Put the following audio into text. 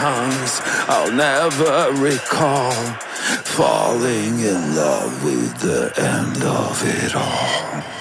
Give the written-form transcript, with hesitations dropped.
times I'll never recall. Falling in love with the end of it all.